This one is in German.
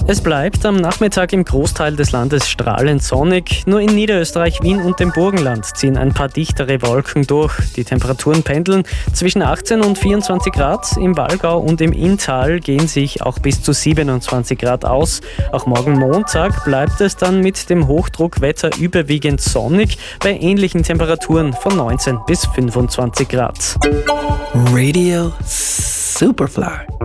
Es bleibt am Nachmittag im Großteil des Landes strahlend sonnig. Nur in Niederösterreich, Wien und dem Burgenland ziehen ein paar dichtere Wolken durch. Die Temperaturen pendeln zwischen 18 und 24 Grad. Im Wallgau und im Inntal gehen sich auch bis zu 27 Grad aus. Auch morgen Montag bleibt es dann mit dem Hochdruckwetter überwiegend sonnig bei ähnlichen Temperaturen von 19 bis 25 Grad. Radio Superfly.